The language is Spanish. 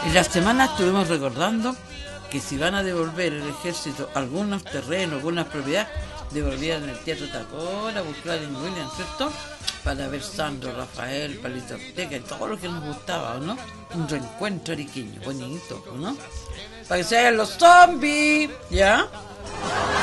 Y la semana estuvimos recordando que si van a devolver el ejército algunos terrenos, algunas propiedades, devolvían el Teatro Tacón, a buscar en William, ¿cierto? Para ver Sandro, Rafael, Palito Ortega y todo lo que nos gustaba, ¿no? Un reencuentro ariqueño, bonito, ¿no? Para que se hagan los zombies, ¿ya?